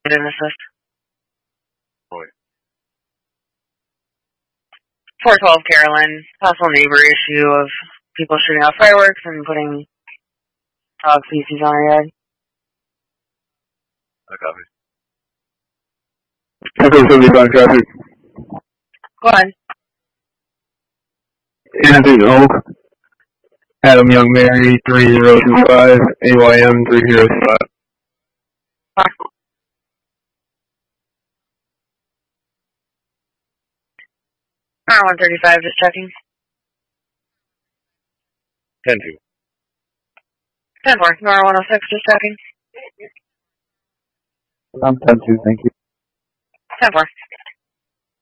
Didn't assist. Boy. 412 Carolyn, possible neighbor issue of people shooting off fireworks and putting dog feces on our yard. I copy. Echo 75 traffic. Go ahead. Anthony Oak. Adam Young Mary 3025. AYM 305. 135, just checking. 10-2. 10-4, Nora 106, just checking. I'm 10-2, thank you. 10-4.